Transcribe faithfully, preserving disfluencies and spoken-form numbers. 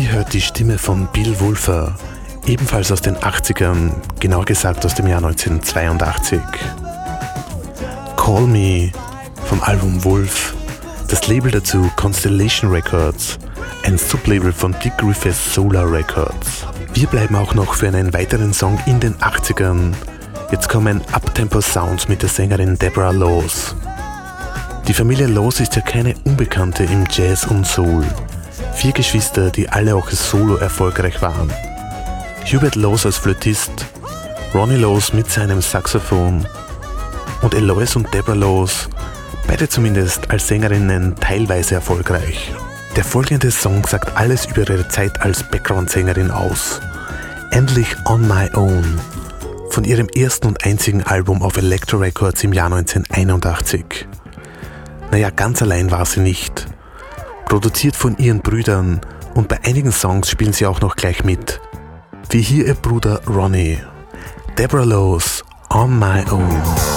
Ihr hört die Stimme von Bill Wulfer, ebenfalls aus den achtzigern, genauer gesagt aus dem Jahr neunzehnhundertzweiundachtzig. Call Me vom Album Wolf, das Label dazu Constellation Records, ein Sublabel von Dick Griffiths Solar Records. Wir bleiben auch noch für einen weiteren Song in den achtzigern. Jetzt kommen Uptempo-Sounds mit der Sängerin Deborah Laws. Die Familie Laws ist ja keine Unbekannte im Jazz und Soul. Vier Geschwister, die alle auch solo erfolgreich waren. Hubert Laws als Flötist, Ronnie Laws mit seinem Saxophon und Eloise und Deborah Laws, beide zumindest als Sängerinnen teilweise erfolgreich. Der folgende Song sagt alles über ihre Zeit als Background-Sängerin aus. Endlich On My Own, von ihrem ersten und einzigen Album auf Elektra Records im Jahr neunzehnhunderteinundachtzig. Naja, ganz allein war sie nicht. Produziert von ihren Brüdern und bei einigen Songs spielen sie auch noch gleich mit. Wie hier ihr Bruder Ronnie. Deborah Laws, On My Own.